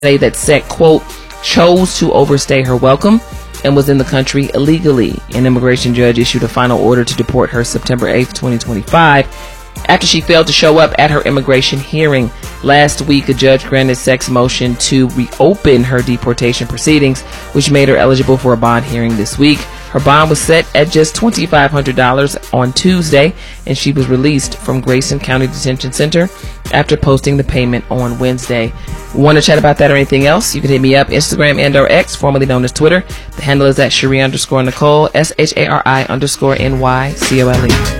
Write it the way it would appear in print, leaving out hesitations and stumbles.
that Sek, quote, chose to overstay her welcome and was in the country illegally. An immigration judge issued a final order to deport her September 8th, 2025, after she failed to show up at her immigration hearing. Last week, a judge granted Sek's motion to reopen her deportation proceedings, which made her eligible for a bond hearing this week. Her bond was set at just $2,500 on Tuesday, and she was released from Grayson County Detention Center after posting the payment on Wednesday. Want to chat about that or anything else? You can hit me up, Instagram and/or X, formerly known as Twitter. The handle is at Shari_Nicole, SHARI_NYCOLE.